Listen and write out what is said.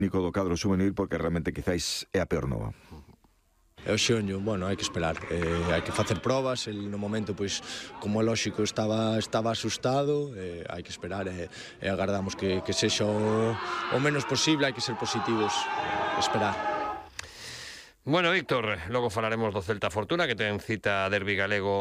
Nico do cadro xuvenil, porque realmente quizáis é a peor nova. É o xeonllo, bueno, hai que esperar, hai que facer probas, el no momento, pois, como é lóxico, estaba asustado, hai que esperar e agardamos que sexa o menos posible, hai que ser positivos, esperar. Bueno, Víctor, logo falaremos do Celta Fortuna, que ten cita derbi galego